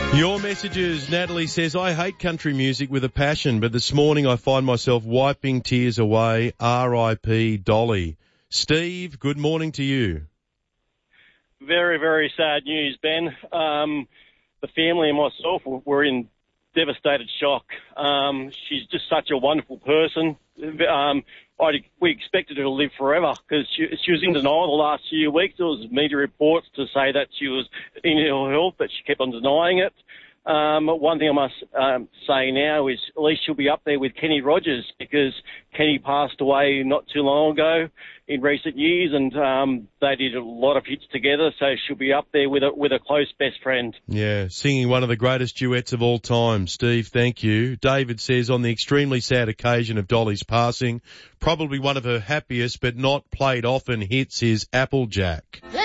Your messages, Natalie says, I hate country music with a passion, but this morning I find myself wiping tears away. R.I.P. Dolly. Steve, good morning to you. Very, very sad news, Ben. The family and myself were in devastated shock. She's just such a wonderful person. We expected her to live forever because she was in denial the last few weeks. There was media reports to say that she was in ill health, but she kept on denying it. One thing I must say now is at least she'll be up there with Kenny Rogers because Kenny passed away not too long ago in recent years, and they did a lot of hits together, so she'll be up there with a close best friend. Yeah, singing one of the greatest duets of all time. Steve, thank you. David says, on the extremely sad occasion of Dolly's passing, probably one of her happiest but not played often hits is Applejack.